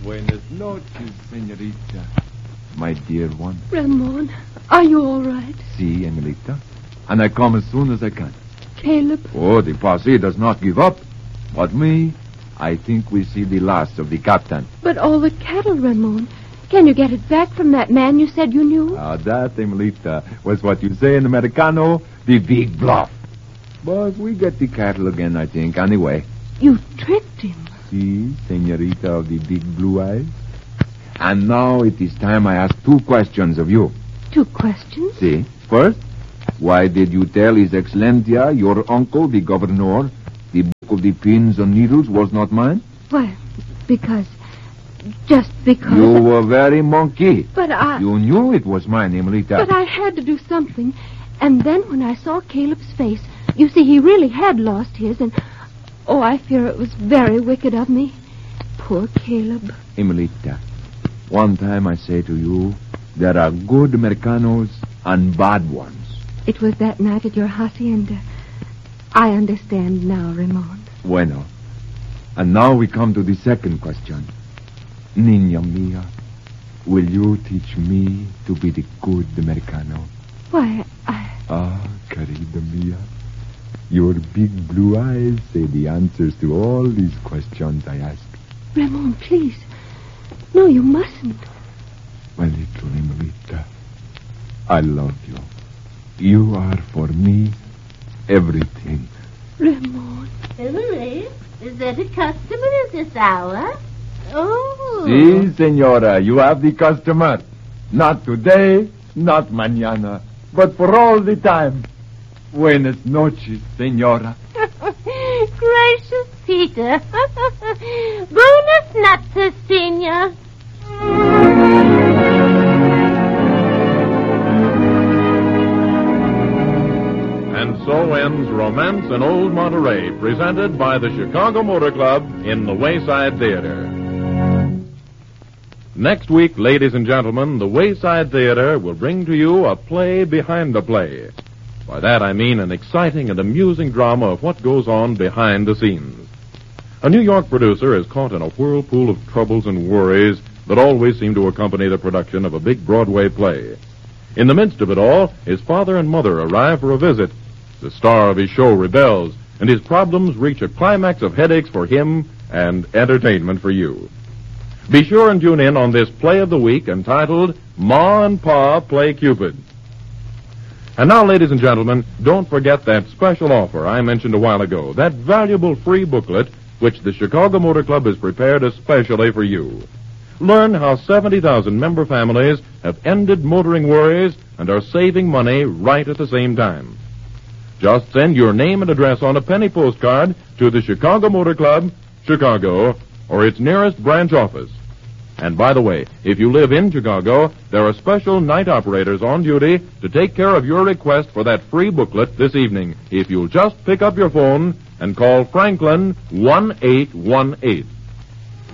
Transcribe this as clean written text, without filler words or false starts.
Buenas noches, señorita. My dear one. Ramon, are you all right? Si, Emilita. And I come as soon as I can. Caleb? Oh, the posse does not give up. But me, I think we see the last of the captain. But all the cattle, Ramon. Can you get it back from that man you said you knew? That, Emilita, was what you say in Americano, the big bluff. But we get the cattle again, I think, anyway. You tricked him. Si, señorita of the big blue eyes. And now it is time I ask 2 questions of you. 2 questions? Si. First, why did you tell His Excellencia, your uncle, the governor, the book of the pins and needles was not mine? Why, because... Just because... You were very monkey. But I... You knew it was mine, Emilita. But I had to do something. And then when I saw Caleb's face, you see, he really had lost his, and... Oh, I fear it was very wicked of me. Poor Caleb. Emilita, one time I say to you, there are good Americanos and bad ones. It was that night at your hacienda. I understand now, Ramon. Bueno. And now we come to the second question. Niña mia, will you teach me to be the good Americano? Why, querida mia. Your big blue eyes say the answers to all these questions I ask. Ramon, please. No, you mustn't. My little Emilita, I love you. You are for me everything. Ramon. Emily, is there a customer at this hour? Oh. Si, senora, you have the customer. Not today, not mañana, but for all the time. Buenas noches, senora. Gracious Peter. Buenas noches, senor. And so ends Romance in Old Monterey, presented by the Chicago Motor Club in the Wayside Theater. Next week, ladies and gentlemen, the Wayside Theater will bring to you a play behind the play. By that I mean an exciting and amusing drama of what goes on behind the scenes. A New York producer is caught in a whirlpool of troubles and worries that always seem to accompany the production of a big Broadway play. In the midst of it all, his father and mother arrive for a visit. The star of his show rebels, and his problems reach a climax of headaches for him and entertainment for you. Be sure and tune in on this play of the week entitled Ma and Pa Play Cupid. And now, ladies and gentlemen, don't forget that special offer I mentioned a while ago, that valuable free booklet which the Chicago Motor Club has prepared especially for you. Learn how 70,000 member families have ended motoring worries and are saving money right at the same time. Just send your name and address on a penny postcard to the Chicago Motor Club, Chicago, or its nearest branch office. And by the way, if you live in Chicago, there are special night operators on duty to take care of your request for that free booklet this evening, if you'll just pick up your phone and call Franklin 1818.